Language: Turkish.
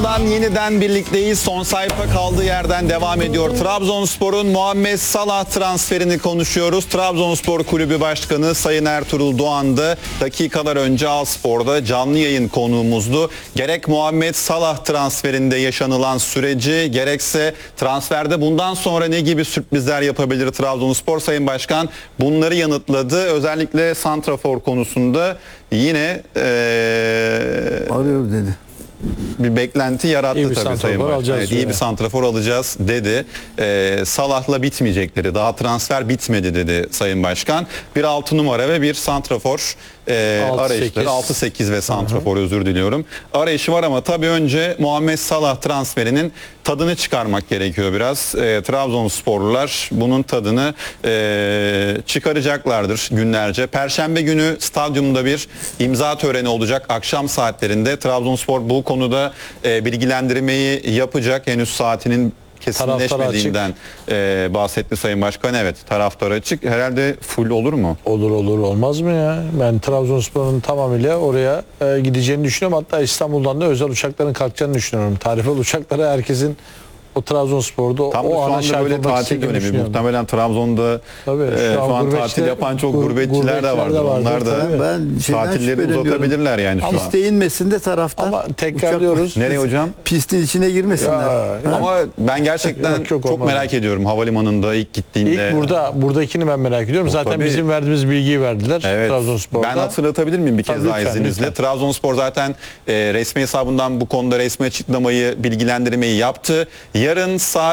ardından yeniden birlikteyiz. Son sayfa kaldığı yerden devam ediyor. Trabzonspor'un Muhammed Salah transferini konuşuyoruz. Trabzonspor Kulübü Başkanı Sayın Ertuğrul Doğan'dı. Dakikalar önce Alspor'da canlı yayın konuğumuzdu. Gerek Muhammed Salah transferinde yaşanılan süreci, gerekse transferde bundan sonra ne gibi sürprizler yapabilir Trabzonspor, Sayın Başkan bunları yanıtladı. Özellikle santrafor konusunda yine arıyor dedi. bir beklenti yarattı İyi bir tabii santrafor Sayın Başkan. alacağız Evet, diyor iyi bir yani. santrafor alacağız dedi. Salah'la bitmeyecekleri, daha transfer bitmedi dedi Sayın Başkan. Bir 6 numara ve bir santrafor arayışları. 6-8 ve santrafor, özür diliyorum. Arayışı var ama tabii önce Muhammed Salah transferinin tadını çıkarmak gerekiyor biraz. Trabzonsporlular bunun tadını çıkaracaklardır günlerce. Perşembe günü stadyumda bir imza töreni olacak akşam saatlerinde. Trabzonspor bu konuda bilgilendirmeyi yapacak. Henüz saatinin kesinleşmediğinden bahsetti Sayın Başkan. Evet, taraftar açık. Herhalde full olur mu? Olur olmaz mı ya? Ben Trabzonspor'un tamamıyla oraya gideceğini düşünüyorum. Hatta İstanbul'dan da özel uçakların kalkacağını düşünüyorum. Tarifeli uçaklara herkesin o Trabzonspor'da Tam da o şu ana anda şahit böyle olmak tatil istediğini dönemi. düşünüyorum. Muhtemelen Trabzon'da Tabii, şu an tatil yapan çok gurbetçiler de vardır. Onlar da tabii. Ben şeyden tatilleri şüpheleniyorum. uzatabilirler yani şu an. Piste inmesin de taraftar. Ama tekrarlıyoruz. Nereye hocam? Pistin içine girmesinler. Ama ben gerçekten Yok, çok olmaz. merak ediyorum havalimanında ilk gittiğinde. İlk buradakini ben merak ediyorum. Zaten Tabii. bizim verdiğimiz bilgiyi verdiler Evet. Trabzonspor'da. Ben hatırlatabilir miyim bir kez Tabii, daha lütfen, izninizle? lütfen. Trabzonspor zaten resmi hesabından bu konuda resmi açıklamayı, bilgilendirmeyi yaptı. Yarın saat